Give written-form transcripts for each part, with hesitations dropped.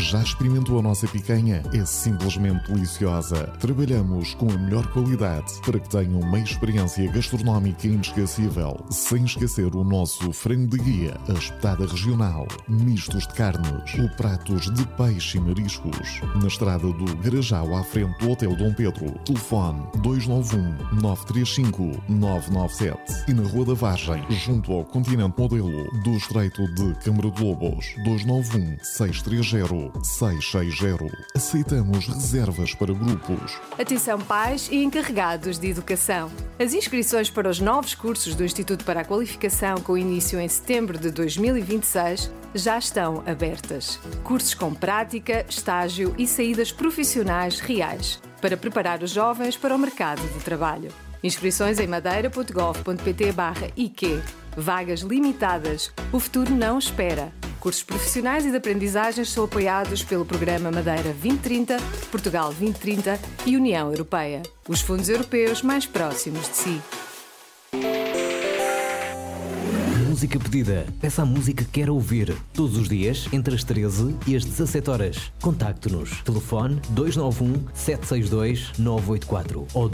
Já experimentou a nossa picanha? É simplesmente deliciosa. Trabalhamos com a melhor qualidade para que tenham uma experiência gastronómica inesquecível, sem esquecer o nosso frango de guia, a espetada regional, mistos de carnes ou pratos de peixe e mariscos. Na estrada do Garajal, à frente do Hotel Dom Pedro. Telefone 291-935-997 e na Rua da Vargem, junto ao Continente Modelo do Estreito de Câmara de Lobos. 291-630-660. Aceitamos reservas para grupos. Atenção pais e encarregados de educação. As inscrições para os novos cursos do Instituto para a Qualificação, com início em setembro de 2026, já estão abertas. Cursos com prática, estágio e saídas profissionais reais, para preparar os jovens para o mercado de trabalho. Inscrições em madeira.gov.pt/IQ. Vagas limitadas. O futuro não espera. Cursos profissionais e de aprendizagens são apoiados pelo Programa Madeira 2030, Portugal 2030 e União Europeia. Os fundos europeus mais próximos de si. Música pedida. Peça a música que quer ouvir. Todos os dias, entre as 13 e as 17 horas. Contacte-nos. Telefone 291-762-984 ou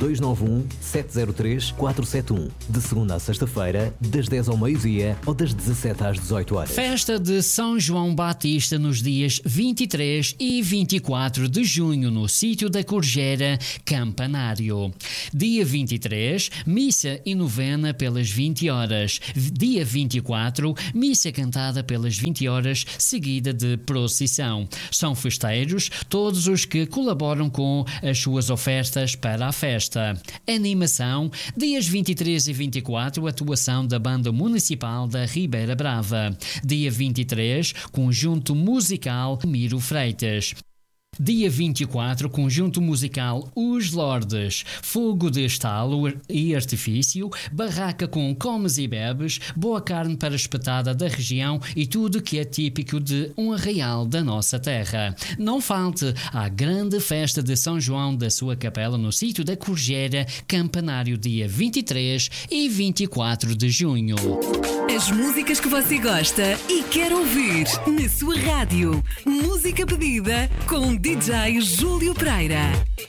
291-703-471. De segunda a sexta-feira, das 10 ao meio-dia ou das 17 às 18 horas. Festa de São João Batista nos dias 23 e 24 de junho no sítio da Corgera, Campanário. Dia 23, missa e novena pelas 20 horas. Dia 24, missa cantada pelas 20 horas, seguida de procissão. São festeiros todos os que colaboram com as suas ofertas para a festa. Animação, dias 23 e 24, atuação da Banda Municipal da Ribeira Brava. Dia 23, conjunto musical Miro Freitas. Dia 24, conjunto musical Os Lordes, fogo de estalo e artifício, barraca com comes e bebes, boa carne para espetada da região e tudo que é típico de um arraial da nossa terra. Não falte à grande festa de São João da sua capela no sítio da Corgera, Campanário, dia 23 e 24 de junho. As músicas que você gosta e quer ouvir na sua rádio. Música pedida com DJ Júlio Pereira.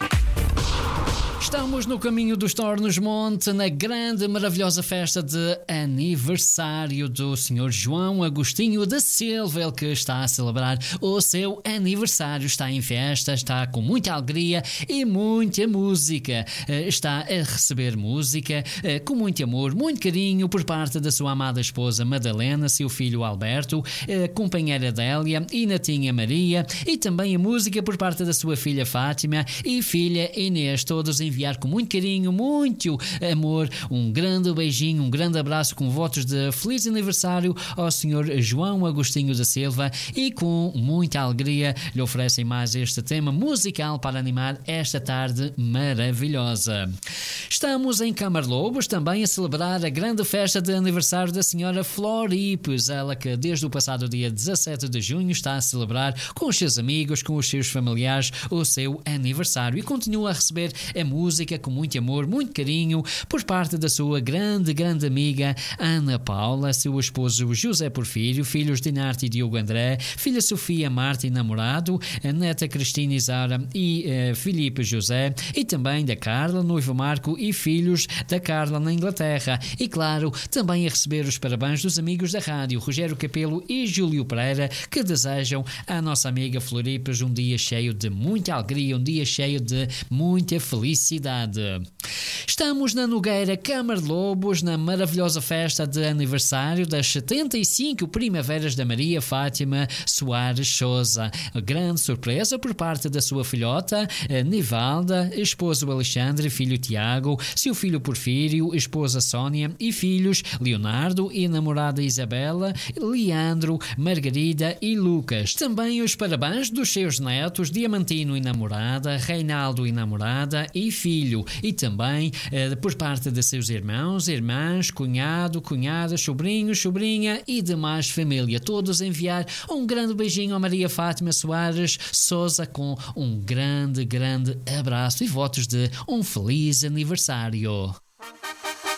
Estamos no caminho dos Tornos Monte, na grande, maravilhosa festa de aniversário do Sr. João Agostinho da Silva, ele que está a celebrar o seu aniversário, está em festa, está com muita alegria e muita música, está a receber música com muito amor, muito carinho por parte da sua amada esposa Madalena, seu filho Alberto, companheira Adélia e natinha Maria, e também a música por parte da sua filha Fátima e filha Inês, todos enviar com muito carinho, muito amor, um grande beijinho, um grande abraço com votos de feliz aniversário ao Sr. João Agostinho da Silva, e com muita alegria lhe oferecem mais este tema musical para animar esta tarde maravilhosa. Estamos em Camarlobos também a celebrar a grande festa de aniversário da Senhora Floripes, ela que desde o passado dia 17 de junho está a celebrar com os seus amigos, com os seus familiares o seu aniversário, e continua a receber a música com muito amor, muito carinho por parte da sua grande amiga Ana Paula, seu esposo José Porfírio, filhos Dinarte e Diogo André, filha Sofia Marta e namorado, a neta Cristina Isara e Filipe José, e também da Carla, noivo Marco e filhos da Carla na Inglaterra, e claro, também a receber os parabéns dos amigos da rádio Rogério Capelo e Júlio Pereira, que desejam à nossa amiga Floripes um dia cheio de muita alegria, um dia cheio de muita felicidade. Estamos na Nogueira Camarlobos, na maravilhosa festa de aniversário das 75 primaveras da Maria Fátima Soares Souza. Grande surpresa por parte da sua filhota Nivalda, esposo Alexandre, filho Tiago, seu filho Porfírio, esposa Sónia e filhos Leonardo e namorada Isabela, Leandro, Margarida e Lucas. Também os parabéns dos seus netos Diamantino e namorada, Reinaldo e namorada e filho, e também por parte de seus irmãos, irmãs, cunhado, cunhadas, sobrinhos, sobrinha e demais família. Todos enviar um grande beijinho a Maria Fátima Soares Souza com um grande abraço e votos de um feliz aniversário.